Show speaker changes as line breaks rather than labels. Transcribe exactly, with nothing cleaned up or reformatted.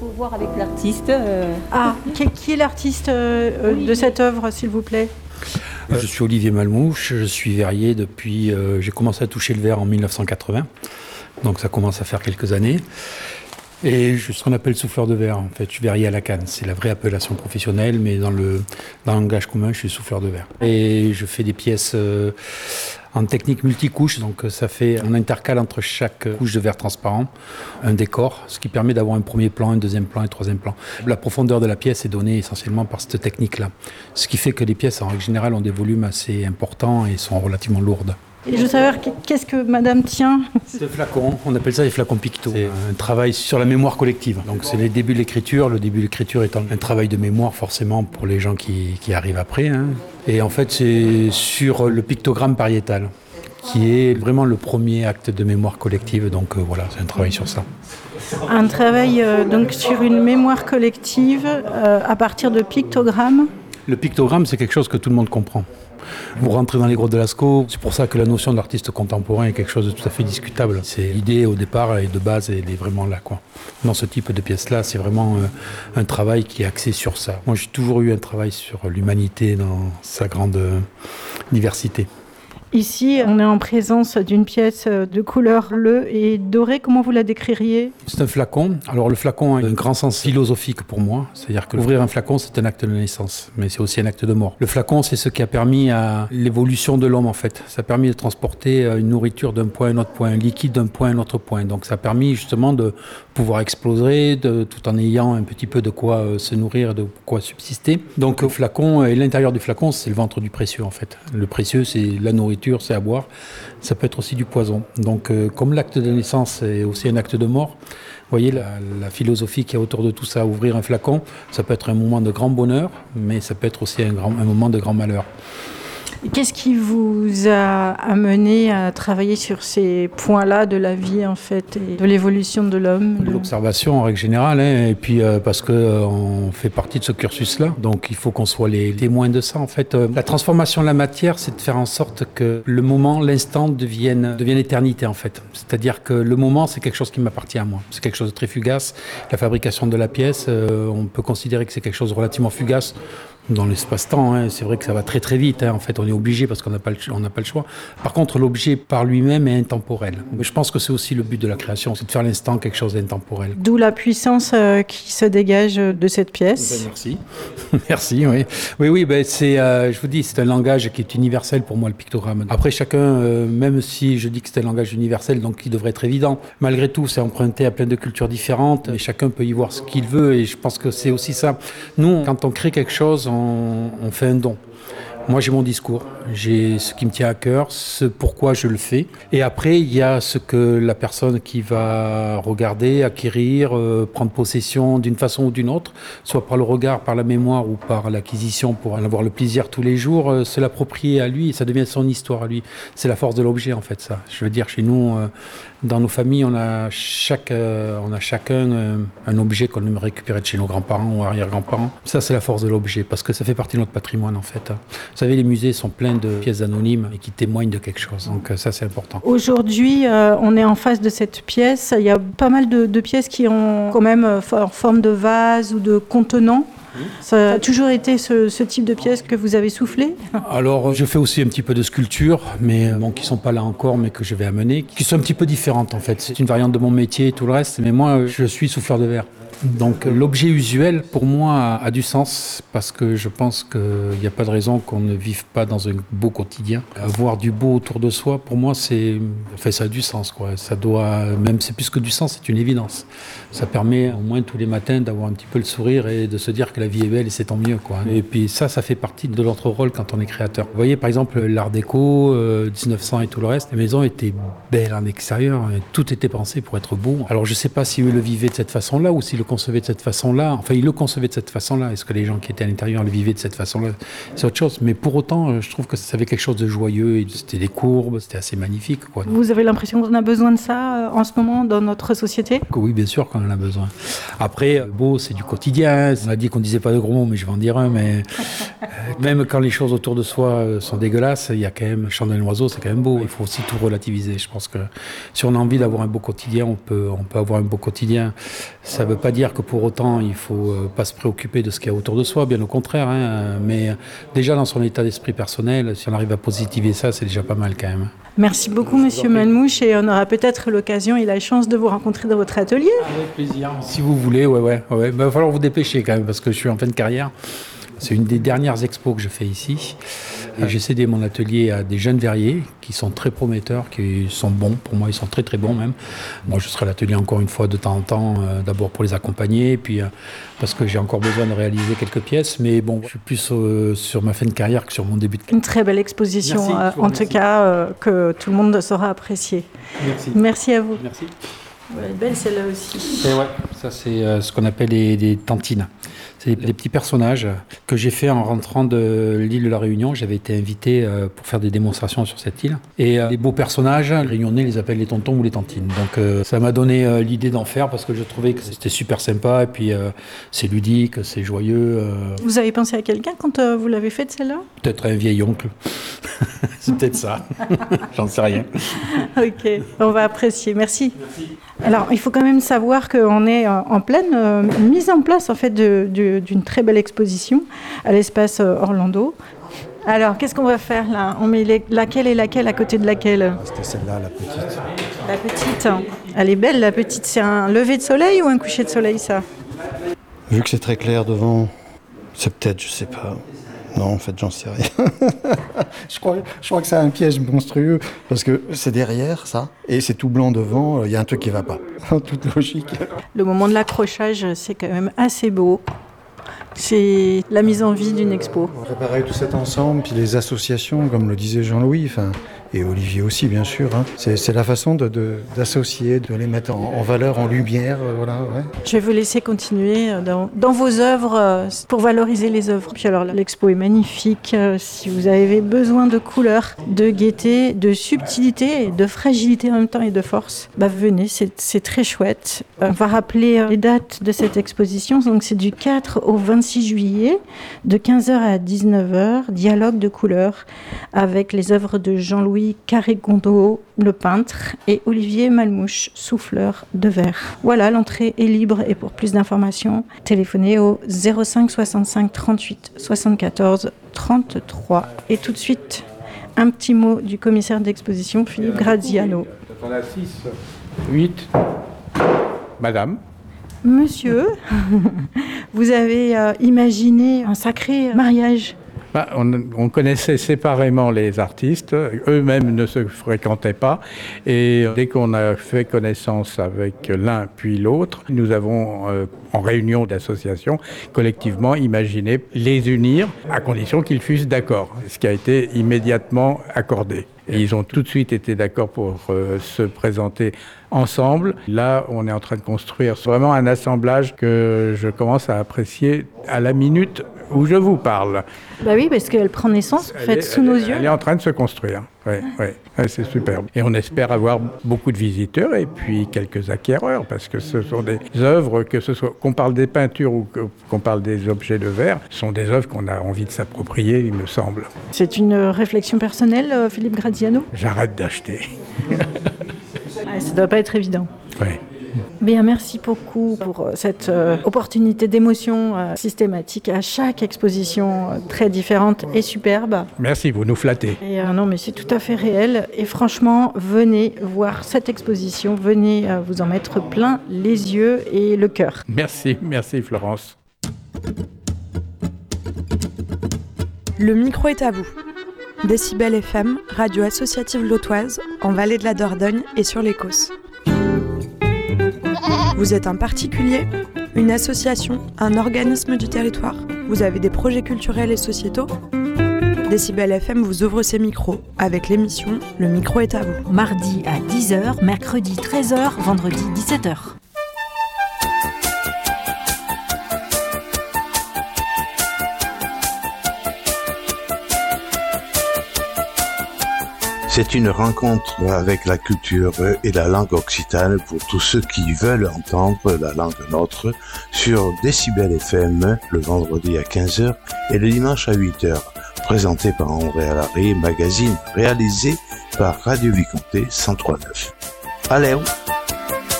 faut voir avec l'artiste. Euh...
Ah, qui, qui est l'artiste euh, de cette œuvre, s'il vous plaît ?
Je suis Olivier Malmouche, je suis verrier depuis... Euh, j'ai commencé à toucher le verre en mille neuf cent quatre-vingts, donc ça commence à faire quelques années. Et je suis ce qu'on appelle souffleur de verre, en fait. Je suis verrier à la canne. C'est la vraie appellation professionnelle, mais dans le, dans le langage commun, je suis souffleur de verre. Et je fais des pièces euh, en technique multicouche, donc ça fait un intercale entre chaque couche de verre transparent, un décor, ce qui permet d'avoir un premier plan, un deuxième plan et un troisième plan. La profondeur de la pièce est donnée essentiellement par cette technique-là. Ce qui fait que les pièces, en règle générale, ont des volumes assez importants et sont relativement lourdes.
Et je veux savoir, qu'est-ce que madame tient ?
C'est des flacons, on appelle ça des flacons picto. C'est un travail sur la mémoire collective. Donc c'est les débuts de l'écriture, le début de l'écriture étant un travail de mémoire forcément pour les gens qui, qui arrivent après. Hein. Et en fait c'est sur le pictogramme pariétal, qui est vraiment le premier acte de mémoire collective. Donc euh, voilà, c'est un travail sur ça.
Un travail euh, donc sur une mémoire collective euh, à partir de pictogrammes.
Le pictogramme, c'est quelque chose que tout le monde comprend. Vous rentrez dans les grottes de Lascaux, c'est pour ça que la notion d'artiste contemporain est quelque chose de tout à fait discutable. C'est l'idée au départ et de base, elle est vraiment là, quoi. Dans ce type de pièce-là, c'est vraiment euh, un travail qui est axé sur ça. Moi, j'ai toujours eu un travail sur l'humanité dans sa grande euh, diversité.
Ici, on est en présence d'une pièce de couleur bleue et dorée. Comment vous la décririez ?
C'est un flacon. Alors le flacon a un grand sens philosophique pour moi. C'est-à-dire que ouvrir un flacon, c'est un acte de naissance, mais c'est aussi un acte de mort. Le flacon, c'est ce qui a permis à l'évolution de l'homme, en fait. Ça a permis de transporter une nourriture d'un point à un autre point, un liquide d'un point à un autre point. Donc ça a permis justement de pouvoir exploser, de, tout en ayant un petit peu de quoi euh, se nourrir, de quoi subsister. Donc le flacon, et l'intérieur du flacon, c'est le ventre du précieux, en fait. Le précieux, c'est la nourriture, c'est à boire, ça peut être aussi du poison. Donc euh, comme l'acte de naissance est aussi un acte de mort, vous voyez la, la philosophie qu'il y a autour de tout ça, ouvrir un flacon, ça peut être un moment de grand bonheur, mais ça peut être aussi un, grand, un moment de grand malheur.
Qu'est-ce qui vous a amené à travailler sur ces points-là de la vie, en fait, et de l'évolution de l'homme ?
L'observation, en règle générale, hein, et puis euh, parce qu'on euh, fait partie de ce cursus-là, donc il faut qu'on soit les témoins de ça, en fait. Euh, la transformation de la matière, c'est de faire en sorte que le moment, l'instant devienne, devienne éternité, en fait. C'est-à-dire que le moment, c'est quelque chose qui m'appartient à moi. C'est quelque chose de très fugace. La fabrication de la pièce, euh, on peut considérer que c'est quelque chose de relativement fugace dans l'espace-temps, hein. C'est vrai que ça va très très vite, hein. En fait on est obligé parce qu'on n'a pas, le, on n'a pas le choix. Par contre l'objet par lui-même est intemporel. Mais je pense que c'est aussi le but de la création, c'est de faire l'instant quelque chose d'intemporel.
D'où la puissance euh, qui se dégage de cette pièce.
Ben, merci, merci, oui. Oui, oui, ben, c'est, euh, je vous dis, c'est un langage qui est universel pour moi, le pictogramme. Après chacun, euh, même si je dis que c'est un langage universel, donc il devrait être évident, malgré tout c'est emprunté à plein de cultures différentes et chacun peut y voir ce qu'il veut et je pense que c'est aussi ça. Nous, quand on crée quelque chose, On, on fait un don. Moi, j'ai mon discours, j'ai ce qui me tient à cœur, ce pourquoi je le fais. Et après, il y a ce que la personne qui va regarder, acquérir, euh, prendre possession d'une façon ou d'une autre, soit par le regard, par la mémoire ou par l'acquisition pour en avoir le plaisir tous les jours, euh, se l'approprier à lui, ça devient son histoire à lui. C'est la force de l'objet, en fait, ça. Je veux dire, chez nous, euh, dans nos familles, on a, chaque, euh, on a chacun euh, un objet qu'on aime récupérer de chez nos grands-parents ou arrière-grands-parents. Ça, c'est la force de l'objet, parce que ça fait partie de notre patrimoine, en fait. Vous savez, les musées sont pleins de pièces anonymes et qui témoignent de quelque chose. Donc ça, c'est important.
Aujourd'hui, euh, on est en face de cette pièce. Il y a pas mal de, de pièces qui ont quand même euh, forme de vase ou de contenant. Ça a toujours été ce, ce type de pièces que vous avez soufflé ?
Alors, je fais aussi un petit peu de sculpture, mais bon, qui ne sont pas là encore, mais que je vais amener, qui sont un petit peu différentes en fait. C'est une variante de mon métier et tout le reste, mais moi, je suis souffleur de verre. Donc l'objet usuel, pour moi, a, a du sens parce que je pense qu'il n'y a pas de raison qu'on ne vive pas dans un beau quotidien. Avoir du beau autour de soi, pour moi, c'est, enfin, ça a du sens, quoi. Ça doit, même c'est plus que du sens, c'est une évidence. Ça permet au moins tous les matins d'avoir un petit peu le sourire et de se dire que la vie est belle et c'est tant mieux, quoi. Et puis ça, ça fait partie de notre rôle quand on est créateur. Vous voyez, par exemple, l'art déco, euh, dix-neuf cents et tout le reste, les maisons étaient belles en extérieur, tout était pensé pour être beau. Alors je ne sais pas si eux le vivaient de cette façon-là ou si le concevait de cette façon-là. Enfin, il le concevait de cette façon-là. Est-ce que les gens qui étaient à l'intérieur le vivaient de cette façon-là ? C'est autre chose. Mais pour autant, je trouve que ça avait quelque chose de joyeux. Et c'était des courbes, c'était assez magnifique, quoi.
Vous avez l'impression qu'on a besoin de ça en ce moment dans notre société ?
Oui, bien sûr qu'on en a besoin. Après, beau, c'est du quotidien. On a dit qu'on ne disait pas de gros mots, mais je vais en dire un. Mais même quand les choses autour de soi sont dégueulasses, il y a quand même, chant d'un oiseau, c'est quand même beau. Il faut aussi tout relativiser. Je pense que si on a envie d'avoir un beau quotidien, on peut, on peut avoir un beau quotidien. Ça ne veut pas dire dire que pour autant, il ne faut euh, pas se préoccuper de ce qu'il y a autour de soi, bien au contraire. Hein, mais euh, déjà dans son état d'esprit personnel, si on arrive à positiver ça, c'est déjà pas mal quand même.
Merci beaucoup, Monsieur Malmouche, et on aura peut-être l'occasion et la chance de vous rencontrer dans votre atelier.
Avec plaisir. Si vous voulez, ouais, ouais, ouais. Il va falloir vous dépêcher quand même, parce que je suis en fin de carrière. C'est une des dernières expos que je fais ici. Et j'ai cédé mon atelier à des jeunes verriers qui sont très prometteurs, qui sont bons. Pour moi, ils sont très très bons même. Moi, je serai à l'atelier encore une fois de temps en temps, euh, d'abord pour les accompagner, puis euh, parce que j'ai encore besoin de réaliser quelques pièces. Mais bon, je suis plus euh, sur ma fin de carrière que sur mon début de carrière.
Une très belle exposition,
Merci,
euh, en tout cas, euh, que tout le monde saura apprécier.
Merci.
Merci à vous.
Merci.
Elle est belle celle-là aussi.
Et ouais, ça c'est euh, ce qu'on appelle les, les tantines. C'est des petits personnages que j'ai fait en rentrant de l'île de la Réunion. J'avais été invité euh, pour faire des démonstrations sur cette île. Et euh, les beaux personnages, les Réunionnais les appellent les tontons ou les tantines. Donc euh, ça m'a donné euh, l'idée d'en faire parce que je trouvais que c'était super sympa. Et puis euh, c'est ludique, c'est joyeux. Euh...
Vous avez pensé à quelqu'un quand euh, vous l'avez faite celle-là ?
Peut-être un vieil oncle. C'est peut-être ça. J'en sais rien.
Ok, on va apprécier. Merci. Merci. Alors, il faut quand même savoir qu'on est en pleine euh, mise en place en fait de, de, d'une très belle exposition à l'espace euh, Orlando. Alors, qu'est-ce qu'on va faire là ? On met les, laquelle et laquelle à côté de laquelle ?
C'était celle-là, la petite.
La petite. Elle est belle, la petite. C'est un lever de soleil ou un coucher de soleil, ça ?
Vu que c'est très clair devant, c'est peut-être, je sais pas. Non, en fait, j'en sais rien. je, crois, je crois que c'est un piège monstrueux, parce que c'est derrière, ça, et c'est tout blanc devant, il y a un truc qui va pas. En toute logique.
Le moment de l'accrochage, c'est quand même assez beau. C'est la mise en vie d'une expo.
Préparer tout cet ensemble, puis les associations, comme le disait Jean-Louis, enfin, et Olivier aussi, bien sûr. Hein. C'est, c'est la façon de, de, d'associer, de les mettre en, en valeur, en lumière. Euh, voilà, ouais.
Je vais vous laisser continuer dans, dans vos œuvres euh, pour valoriser les œuvres. Puis alors, l'expo est magnifique. Euh, si vous avez besoin de couleurs, de gaieté, de subtilité, de fragilité en même temps et de force, bah venez, c'est, c'est très chouette. Euh, on va rappeler euh, les dates de cette exposition. Donc, c'est du quatre au vingt-six juillet, de quinze heures à dix-neuf heures, dialogue de couleurs avec les œuvres de Jean-Louis Carré-Gondo, le peintre, et Olivier Malmouche, souffleur de verre. Voilà, l'entrée est libre et pour plus d'informations, téléphonez au zéro cinq soixante-cinq trente-huit soixante-quatorze trente-trois. Et tout de suite, un petit mot du commissaire d'exposition, Philippe Graziano.
On a six, huit. Madame.
Monsieur, vous avez euh, imaginé un sacré mariage.
Bah, on, on connaissait séparément les artistes, eux-mêmes ne se fréquentaient pas, et dès qu'on a fait connaissance avec l'un puis l'autre, nous avons, euh, en réunion d'association, collectivement imaginé les unir, à condition qu'ils fussent d'accord, ce qui a été immédiatement accordé. Et ils ont tout de suite été d'accord pour euh, se présenter ensemble. Là, on est en train de construire vraiment un assemblage que je commence à apprécier à la minute où je vous parle.
Bah oui, parce qu'elle prend naissance, en fait,
est,
sous nos
elle,
yeux.
Elle est en train de se construire. Oui, oui, oui, c'est superbe. Et on espère avoir beaucoup de visiteurs et puis quelques acquéreurs, parce que ce sont des œuvres, que ce soit qu'on parle des peintures ou qu'on parle des objets de verre, sont des œuvres qu'on a envie de s'approprier, il me semble.
C'est une réflexion personnelle, Philippe Graziano ?
J'arrête d'acheter.
Ah, ça ne doit pas être évident.
Oui.
Bien, merci beaucoup pour cette euh, opportunité d'émotion euh, systématique à chaque exposition euh, très différente et superbe.
Merci, vous nous flattez.
Et, euh, non, mais c'est tout à fait réel. Et franchement, venez voir cette exposition, venez euh, vous en mettre plein les yeux et le cœur.
Merci, merci Florence.
Le micro est à vous. Décibel F M, radio associative lautoise, en Vallée de la Dordogne et sur l'Écosse. Vous êtes un particulier, une association, un organisme du territoire. Vous avez des projets culturels et sociétaux. Décibel F M vous ouvre ses micros avec l'émission Le micro est à vous.
Mardi à dix heures, mercredi treize heures, vendredi dix-sept heures.
C'est une rencontre avec la culture et la langue occitane pour tous ceux qui veulent entendre la langue nôtre sur Décibel F M le vendredi à quinze heures et le dimanche à huit heures. Présenté par André Alary, magazine réalisé par Radio Vicomté cent trois neuf. Allez!